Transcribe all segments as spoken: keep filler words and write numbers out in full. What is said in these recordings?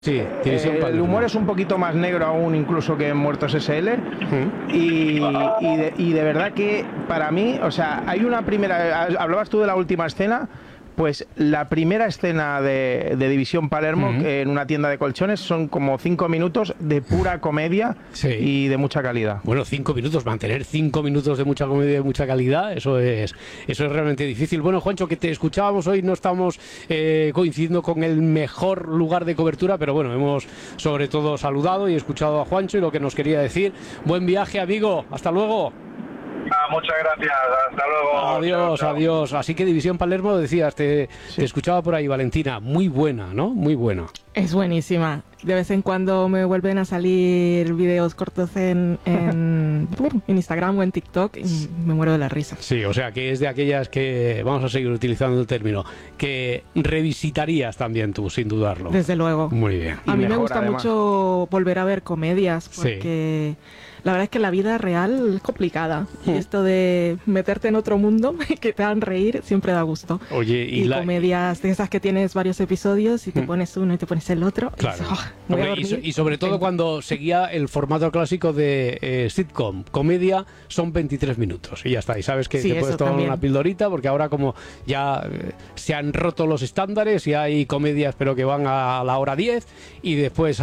Sí, División Eh, el Palermo. humor es un poquito más negro aún incluso que en Muertos S L. Uh-huh. y, y, de, y de verdad que para mí, o sea, hay una primera... Hablabas tú de la última escena. Pues la primera escena de, de División Palermo, Uh-huh. en una tienda de colchones, son como cinco minutos de pura comedia, sí, y de mucha calidad. Bueno, cinco minutos, mantener cinco minutos de mucha comedia y de mucha calidad, eso es eso es realmente difícil. Bueno, Juancho, que te escuchábamos hoy, no estamos eh, coincidiendo con el mejor lugar de cobertura, pero bueno, hemos sobre todo saludado y escuchado a Juancho y lo que nos quería decir. Buen viaje, amigo, hasta luego. Ah, muchas gracias, hasta luego. Adiós, chao, chao. adiós. Así que División Palermo, decías, te, sí. te escuchaba por ahí, Valentina. Muy buena, ¿no? Muy buena. Es buenísima. De vez en cuando me vuelven a salir videos cortos en, en, en Instagram o en TikTok y me muero de la risa. Sí, o sea que es de aquellas que, vamos a seguir utilizando el término, que revisitarías también tú, sin dudarlo. Desde luego. Muy bien. A mí me gusta además. mucho volver a ver comedias porque... Sí. La verdad es que la vida real es complicada. Y esto de meterte en otro mundo y que te hagan reír siempre da gusto. Oye, y, y la... comedias de esas que tienes varios episodios y te pones uno y te pones el otro. Claro. Y, dices, oh, voy Hombre, a y, so, y sobre todo cuando seguía el formato clásico de eh, sitcom. Comedia son veintitrés minutos y ya está. Y sabes que sí, te puedes tomar también. una pildorita porque ahora como ya eh, se han roto los estándares y hay comedias pero que van a la hora diez y después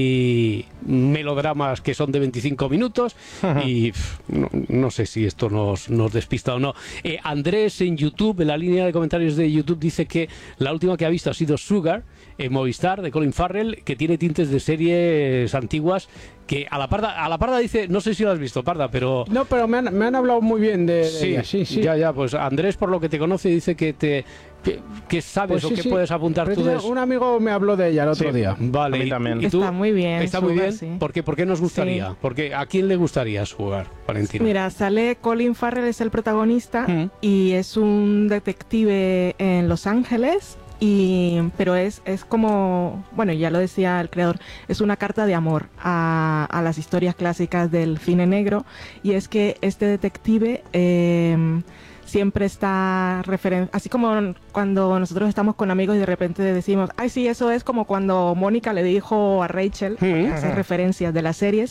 hay melodramas que son de veinticinco minutos. Y pff, no, no sé si esto nos, nos despista o no. Eh, Andrés en YouTube, en la línea de comentarios de YouTube, dice que la última que ha visto ha sido Sugar, en Movistar, de Colin Farrell, que tiene tintes de series antiguas. Que a la parda, a la parda dice, no sé si lo has visto, Parda, pero... No, pero me han, me han hablado muy bien de, de sí, ella, sí, sí. Ya, ya, pues Andrés, por lo que te conoce, dice que te... que, que sabes pues o sí, que sí. puedes apuntar pero tú de un amigo me habló de ella el otro sí. día. Vale, a mí también. ¿Y tú? Está muy bien. Está Sugar, muy bien. Sí. ¿Por qué? ¿Por qué nos gustaría? Sí. Porque ¿a quién le gustaría jugar, Valentina? Mira, sale Colin Farrell, es el protagonista, ¿Mm? y es un detective en Los Ángeles. Y, pero es, es como, bueno, ya lo decía el creador, es una carta de amor a, a las historias clásicas del cine negro, y es que este detective eh, siempre está referen- así como cuando nosotros estamos con amigos y de repente decimos, ay sí, eso es como cuando Mónica le dijo a Rachel, ¿Mm? hace referencias de las series.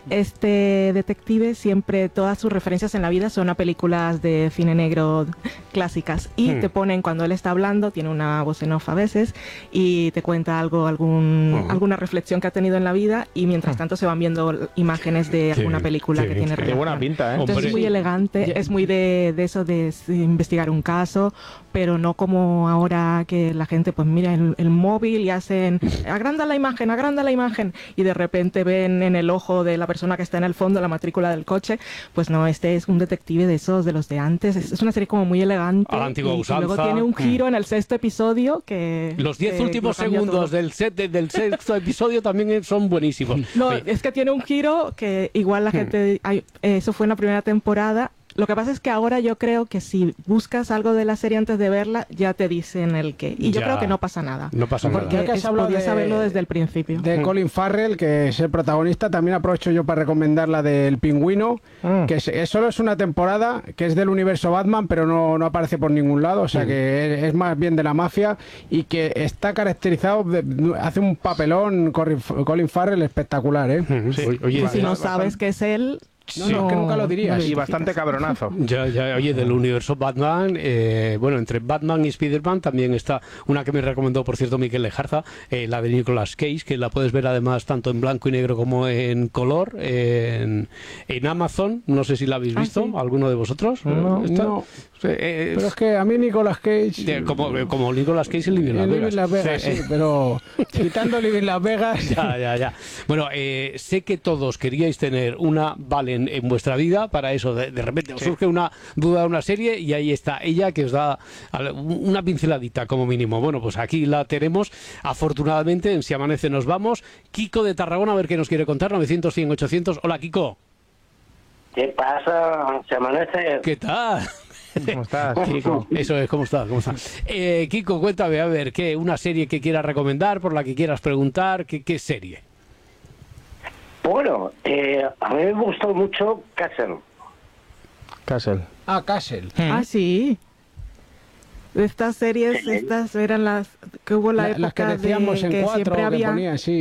Este detective siempre, todas sus referencias en la vida son a películas de cine negro clásicas, y ¿Mm? te ponen cuando él está hablando, tiene una voz en off a veces, y te cuenta algo, algún, ¿Mm? alguna reflexión que ha tenido en la vida, y mientras tanto se van viendo imágenes de Qué alguna bien, película qué que bien, tiene qué relación. buena pinta, ¿eh? Entonces Hombre. es muy elegante, Ya. es muy de, de eso de investigar un caso, pero no como ahora que la gente pues mira el, el móvil y hacen agranda la imagen, agranda la imagen, y de repente ven en el ojo de la persona que está en el fondo la matrícula del coche. Pues no, este es un detective de esos, de los de antes. Es, es una serie como muy elegante. A la antigua y, usanza. y luego tiene un giro en el sexto episodio que... Los diez que últimos lo cambia segundos todo. del set de, del sexto episodio también son buenísimos. No, Oye, es que tiene un giro que igual la gente... Ay, eso fue en la primera temporada. Lo que pasa es que ahora yo creo que si buscas algo de la serie antes de verla, ya te dicen el qué. Y yo Ya. creo que no pasa nada. no pasa Porque nada. Ya que has es, hablado podías de- saberlo desde el principio. De Mm. Colin Farrell, que es el protagonista, también aprovecho yo para recomendar la del Pingüino, Mm. que es, es- solo es una temporada, que es del universo Batman, pero no, no aparece por ningún lado, o sea Mm. que es, es más bien de la mafia, y que está caracterizado, de- hace un papelón Colin, Colin Farrell espectacular, ¿eh? Mm, Sí. oye, oye, Y si no bastante- sabes que es él... No, no, es que nunca lo dirías. lo Y bastante identificas. cabronazo. Ya, ya, oye, del universo Batman, eh, bueno, entre Batman y Spider-Man también está una que me recomendó, por cierto, Miquel Lejarza, eh, la de Nicolas Cage, que la puedes ver además tanto en blanco y negro como en color, en, en Amazon. No sé si la habéis Ah, visto, sí. ¿alguno de vosotros? No, ¿Está? no. Eh, Pero es que a mí Nicolas Cage... de- como, como Nicolas Cage en Living en Las Living Vegas. Las Vegas, Sí, sí, eh. pero quitando Living Las Vegas... Ya, ya, ya. Bueno, eh, sé que todos queríais tener una Valen en vuestra vida, para eso de, de repente os Sí. surge una duda de una serie y ahí está ella que os da al- una pinceladita como mínimo. Bueno, pues aquí la tenemos, afortunadamente, en Si Amanece Nos Vamos. Kiko de Tarragona, a ver qué nos quiere contar, novecientos, cien, ochocientos. Hola, Kiko. ¿Qué pasa? ¿Se amanece? ¿Qué tal? ¿Cómo estás, chico? Eso es, ¿cómo está? ¿Cómo está? Eh, Kiko, cuéntame, a ver, ¿qué? Una serie que quieras recomendar, por la que quieras preguntar, ¿qué, qué serie? Bueno, eh, a mí me gustó mucho Castle. Castle. Ah, Castle. Ah, sí. de estas series, Sí. estas eran las que hubo la, La- época las que decíamos de en que cuatro, siempre que había ponía, sí.